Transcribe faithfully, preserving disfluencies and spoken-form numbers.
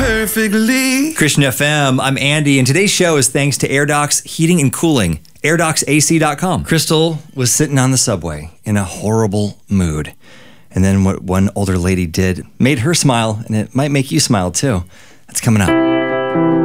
perfectly. Christian F M, I'm Andy, and today's show is thanks to AirDocs Heating and Cooling, air docs A C dot com. Crystal was sitting on the subway in a horrible mood. And then what one older lady did made her smile, and it might make you smile too. That's coming up.